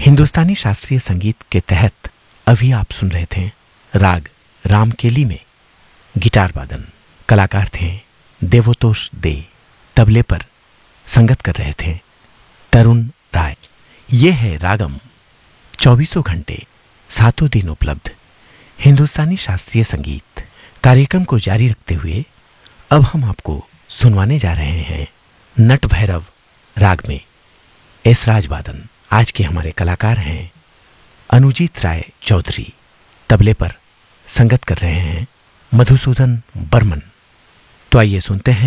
हिंदुस्तानी शास्त्रीय संगीत के तहत अभी आप सुन रहे थे राग रामकेली में गिटार वादन। कलाकार थे देवोतोष दे। तबले पर संगत कर रहे थे तरुण राय। ये है रागम, 24 घंटे 7 दिन उपलब्ध हिंदुस्तानी शास्त्रीय संगीत। कार्यक्रम को जारी रखते हुए अब हम आपको सुनवाने जा रहे हैं नट भैरव राग में एसराज वादन। आज के हमारे कलाकार हैं अनुजीत राय चौधरी। तबले पर संगत कर रहे हैं मधुसूदन बर्मन। तो आइए सुनते हैं